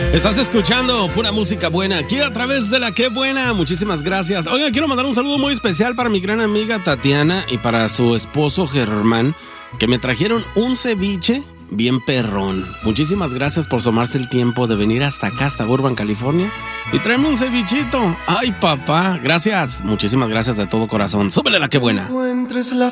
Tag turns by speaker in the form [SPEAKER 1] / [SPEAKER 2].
[SPEAKER 1] Estás escuchando pura música buena aquí a través de La Qué Buena. Muchísimas gracias. Oiga, quiero mandar un saludo muy especial para mi gran amiga Tatiana y para su esposo Germán, que me trajeron un ceviche bien perrón. Muchísimas gracias por tomarse el tiempo de venir hasta acá, hasta Burbank, California, y traerme un cevichito. Ay, papá, gracias. Muchísimas gracias de todo corazón. Súbele La Qué Buena.